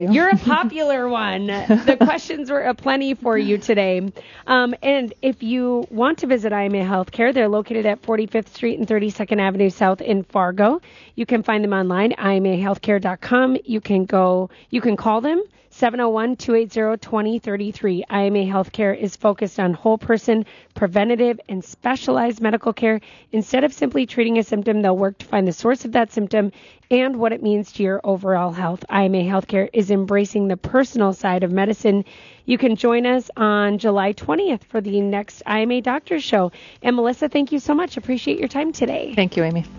You're a popular one. The questions were aplenty for you today. And if you want to visit IMA Healthcare, they're located at 45th Street and 32nd Avenue South in Fargo. You can find them online, imahealthcare.com. You can call them, 701-280-2033. IMA Healthcare is focused on whole person, preventative, and specialized medical care. Instead of simply treating a symptom, they'll work to find the source of that symptom and what it means to your overall health. IMA Healthcare is embracing the personal side of medicine. You can join us on July 20th for the next IMA Doctors Show. And Melissa, thank you so much. Appreciate your time today. Thank you, Amy.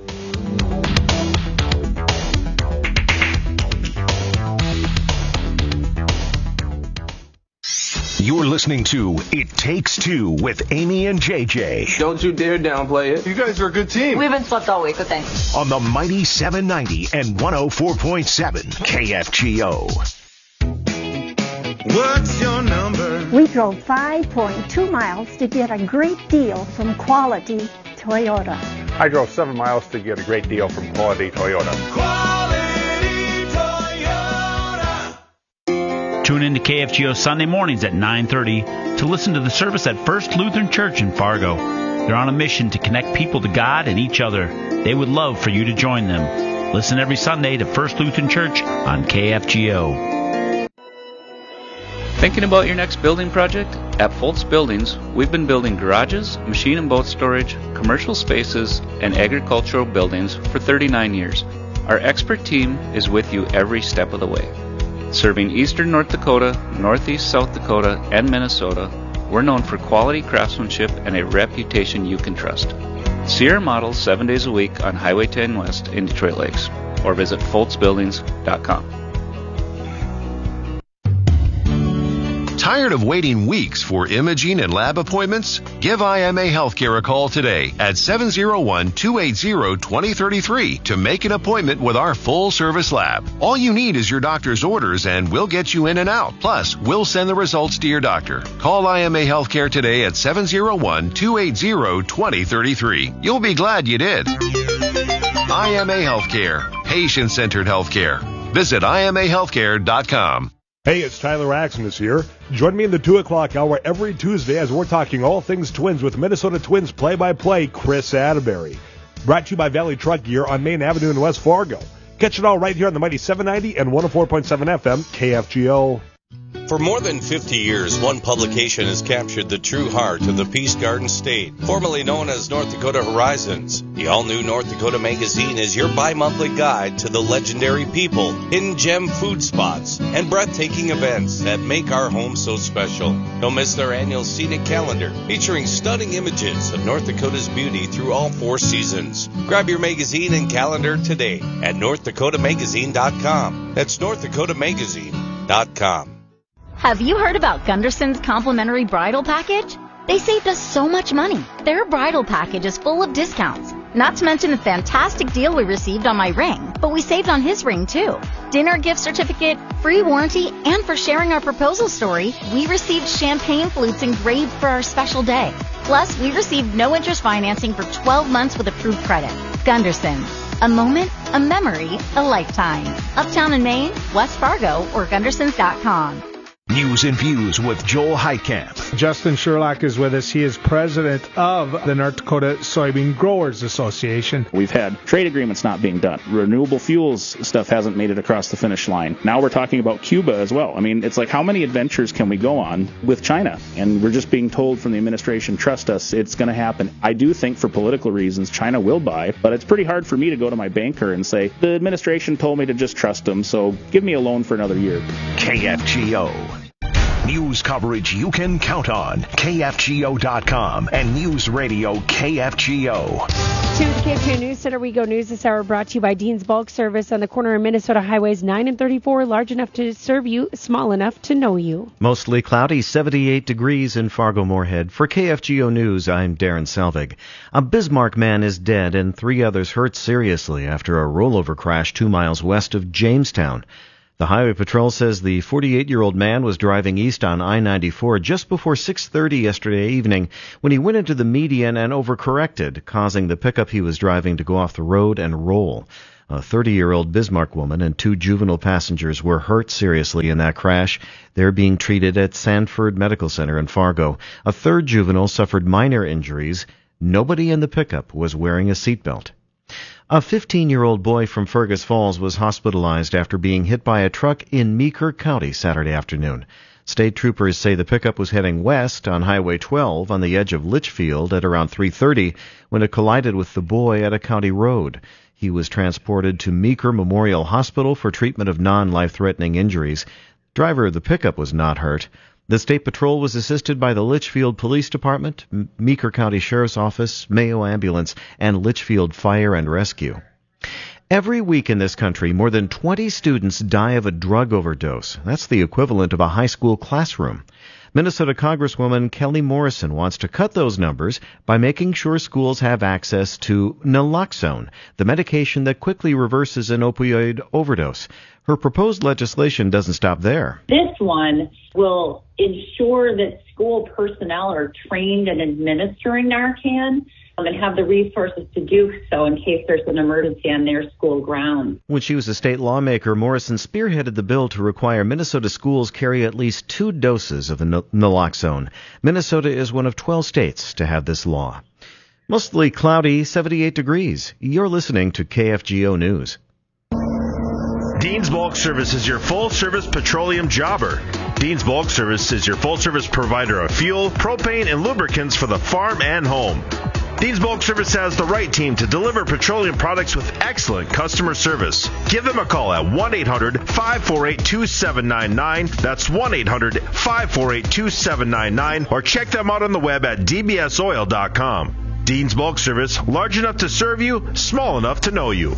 You're listening to It Takes Two with Amy and JJ. Don't you dare downplay it. You guys are a good team. We haven't slept all week, but thanks. On the mighty 790 and 104.7 KFGO. What's your number? We drove 5.2 miles to get a great deal from Quality Toyota. I drove 7 miles to get a great deal from Quality Toyota. Quality Toyota. Tune in to KFGO Sunday mornings at 9:30 to listen to the service at First Lutheran Church in Fargo. They're on a mission to connect people to God and each other. They would love for you to join them. Listen every Sunday to First Lutheran Church on KFGO. Thinking about your next building project? At Foltz Buildings, we've been building garages, machine and boat storage, commercial spaces, and agricultural buildings for 39 years. Our expert team is with you every step of the way. Serving eastern North Dakota, northeast South Dakota, and Minnesota, we're known for quality craftsmanship and a reputation you can trust. See our models 7 days a week on Highway 10 West in Detroit Lakes, or visit foltzbuildings.com. Tired of waiting weeks for imaging and lab appointments? Give IMA Healthcare a call today at 701-280-2033 to make an appointment with our full-service lab. All you need is your doctor's orders and we'll get you in and out. Plus, we'll send the results to your doctor. Call IMA Healthcare today at 701-280-2033. You'll be glad you did. IMA Healthcare. Patient-centered healthcare. Visit imahealthcare.com. Hey, it's Tyler Axmus here. Join me in the 2 o'clock hour every Tuesday as we're talking all things Twins with Minnesota Twins play-by-play Chris Atterbury. Brought to you by Valley Truck Gear on Main Avenue in West Fargo. Catch it all right here on the mighty 790 and 104.7 FM KFGO. For more than 50 years, one publication has captured the true heart of the Peace Garden State, formerly known as North Dakota Horizons. The all-new North Dakota Magazine is your bi-monthly guide to the legendary people, hidden gem food spots, and breathtaking events that make our home so special. Don't miss their annual scenic calendar, featuring stunning images of North Dakota's beauty through all 4 seasons. Grab your magazine and calendar today at NorthDakotaMagazine.com. That's NorthDakotaMagazine.com. Have you heard about Gunderson's complimentary bridal package? They saved us so much money. Their bridal package is full of discounts. Not to mention the fantastic deal we received on my ring, but we saved on his ring too. Dinner gift certificate, free warranty, and for sharing our proposal story, we received champagne flutes engraved for our special day. Plus, we received no interest financing for 12 months with approved credit. Gunderson's. A moment, a memory, a lifetime. Uptown in Maine, West Fargo, or Gundersons.com. News and Views with Joel Heitkamp. Justin Sherlock is with us. He is president of the North Dakota Soybean Growers Association. We've had trade agreements not being done. Renewable fuels stuff hasn't made it across the finish line. Now we're talking about Cuba as well. I mean, it's like, how many adventures can we go on with China? And we're just being told from the administration, trust us, it's going to happen. I do think for political reasons, China will buy, but it's pretty hard for me to go to my banker and say, the administration told me to just trust them, so give me a loan for another year. KFGO. News coverage you can count on. KFGO.com and News Radio KFGO. To the KFGO News Center we go. News this hour brought to you by Dean's Bulk Service on the corner of Minnesota Highways 9 and 34. Large enough to serve you, small enough to know you. Mostly cloudy, 78 degrees in Fargo-Moorhead. For KFGO News, I'm Darren Selvig. A Bismarck man is dead and 3 others hurt seriously after a rollover crash 2 miles west of Jamestown. The Highway Patrol says the 48-year-old man was driving east on I-94 just before 6:30 yesterday evening when he went into the median and overcorrected, causing the pickup he was driving to go off the road and roll. A 30-year-old Bismarck woman and 2 juvenile passengers were hurt seriously in that crash. They're being treated at Sanford Medical Center in Fargo. A 3rd juvenile suffered minor injuries. Nobody in the pickup was wearing a seatbelt. A 15-year-old boy from Fergus Falls was hospitalized after being hit by a truck in Meeker County Saturday afternoon. State troopers say the pickup was heading west on Highway 12 on the edge of Litchfield at around 3:30 when it collided with the boy at a county road. He was transported to Meeker Memorial Hospital for treatment of non-life-threatening injuries. Driver of the pickup was not hurt. The State Patrol was assisted by the Litchfield Police Department, Meeker County Sheriff's Office, Mayo Ambulance, and Litchfield Fire and Rescue. Every week in this country, more than 20 students die of a drug overdose. That's the equivalent of a high school classroom. Minnesota Congresswoman Kelly Morrison wants to cut those numbers by making sure schools have access to naloxone, the medication that quickly reverses an opioid overdose. Her proposed legislation doesn't stop there. This one will ensure that school personnel are trained in administering Narcan and have the resources to do so in case there's an emergency on their school grounds. When she was a state lawmaker, Morrison spearheaded the bill to require Minnesota schools carry at least 2 doses of the naloxone. Minnesota is one of 12 states to have this law. Mostly cloudy, 78 degrees. You're listening to KFGO News. Dean's Bulk Service is your full-service petroleum jobber. Dean's Bulk Service is your full-service provider of fuel, propane, and lubricants for the farm and home. Dean's Bulk Service has the right team to deliver petroleum products with excellent customer service. Give them a call at 1-800-548-2799. That's 1-800-548-2799. Or check them out on the web at dbsoil.com. Dean's Bulk Service, large enough to serve you, small enough to know you.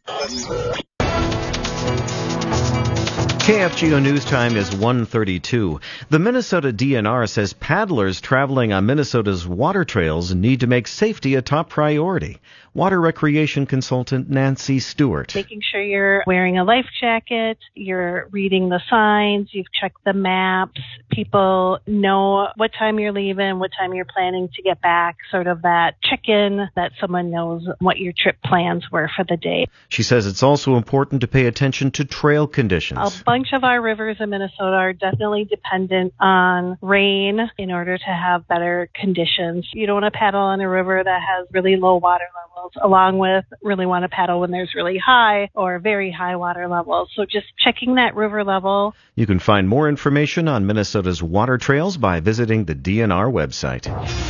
KFGO News Time is 1:32. The Minnesota DNR says paddlers traveling on Minnesota's water trails need to make safety a top priority. Water recreation consultant Nancy Stewart. Making sure you're wearing a life jacket, you're reading the signs, you've checked the maps, people know what time you're leaving, what time you're planning to get back, sort of that check-in that someone knows what your trip plans were for the day. She says it's also important to pay attention to trail conditions. A bunch of our rivers in Minnesota are definitely dependent on rain in order to have better conditions. You don't want to paddle on a river that has really low water levels, along with really want to paddle when there's really high or very high water levels. So just checking that river level. You can find more information on Minnesota's water trails by visiting the DNR website.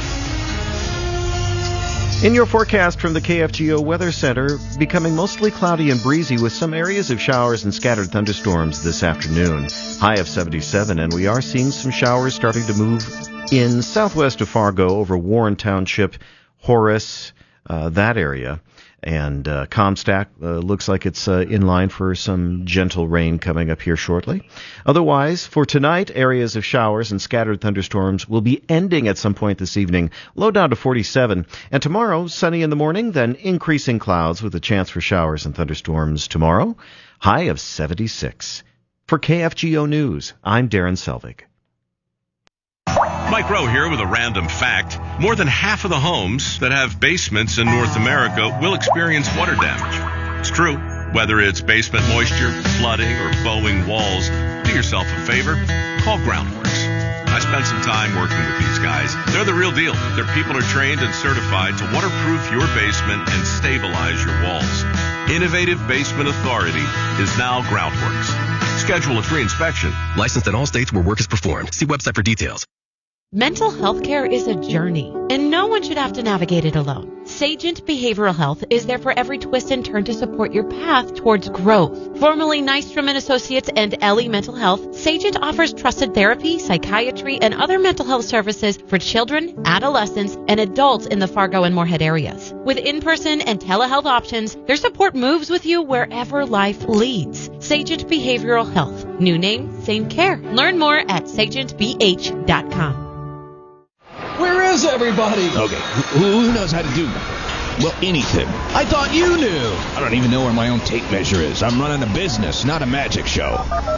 In your forecast from the KFGO Weather Center, becoming mostly cloudy and breezy with some areas of showers and scattered thunderstorms this afternoon. High of 77, and we are seeing some showers starting to move in southwest of Fargo over Warren Township, Horace, that area. And Comstock looks like it's in line for some gentle rain coming up here shortly. Otherwise, for tonight, areas of showers and scattered thunderstorms will be ending at some point this evening, low down to 47. And tomorrow, sunny in the morning, then increasing clouds with a chance for showers and thunderstorms tomorrow, high of 76. For KFGO News, I'm Darren Selvig. Mike Rowe here with a random fact. More than half of the homes that have basements in North America will experience water damage. It's true. Whether it's basement moisture, flooding, or bowing walls, do yourself a favor. Call Groundworks. I spent some time working with these guys. They're the real deal. Their people are trained and certified to waterproof your basement and stabilize your walls. Innovative Basement Authority is now Groundworks. Schedule a free inspection. Licensed in all states where work is performed. See website for details. Mental health care is a journey, and no one should have to navigate it alone. Sagent Behavioral Health is there for every twist and turn to support your path towards growth. Formerly Nystrom & Associates and Ellie Mental Health, Sagent offers trusted therapy, psychiatry, and other mental health services for children, adolescents, and adults in the Fargo and Moorhead areas. With in-person and telehealth options, their support moves with you wherever life leads. Sagent Behavioral Health. New name, same care. Learn more at sagentbh.com. Where is everybody? Okay, who knows how to do that? Well, anything. I thought you knew. I don't even know where my own tape measure is. I'm running a business, not a magic show.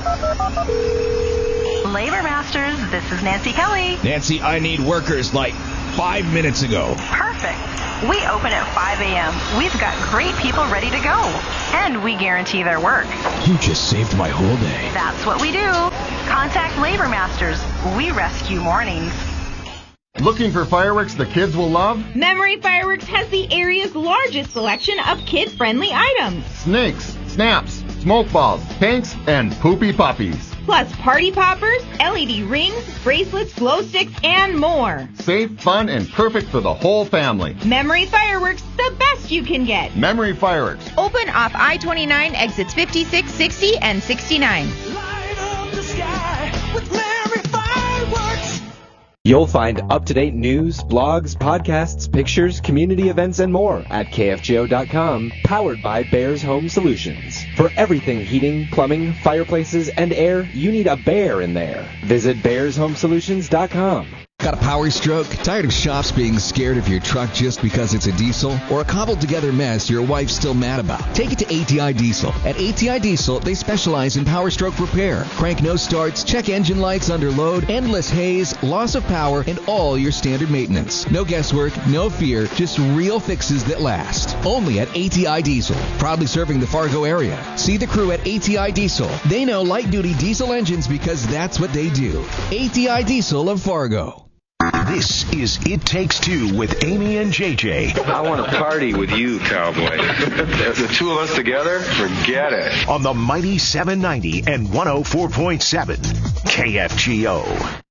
Labor Masters, this is Nancy Kelly. Nancy, I need workers like 5 minutes ago. Perfect. We open at 5 a.m. We've got great people ready to go. And we guarantee their work. You just saved my whole day. That's what we do. Contact Labor Masters. We rescue mornings. Looking for fireworks the kids will love? Memory Fireworks has the area's largest selection of kid-friendly items. Snakes, snaps, smoke balls, pinks, and poopy puppies. Plus party poppers, LED rings, bracelets, glow sticks, and more. Safe, fun, and perfect for the whole family. Memory Fireworks, the best you can get. Memory Fireworks. Open off I-29, exits 56, 60, and 69. Light up the sky with Memory Fireworks. You'll find up-to-date news, blogs, podcasts, pictures, community events, and more at KFGO.com, powered by Bears Home Solutions. For everything heating, plumbing, fireplaces, and air, you need a bear in there. Visit BearsHomeSolutions.com. Got a power stroke? Tired of shops being scared of your truck just because it's a diesel? Or a cobbled together mess your wife's still mad about? Take it to ATI Diesel. At ATI Diesel, they specialize in power stroke repair, crank no starts, check engine lights under load, endless haze, loss of power, and all your standard maintenance. No guesswork, no fear, just real fixes that last. Only at ATI Diesel. Proudly serving the Fargo area. See the crew at ATI Diesel. They know light-duty diesel engines because that's what they do. ATI Diesel of Fargo. This is It Takes Two with Amy and JJ. I want to party with you, cowboy. The two of us together? Forget it. On the mighty 790 and 104.7 KFGO.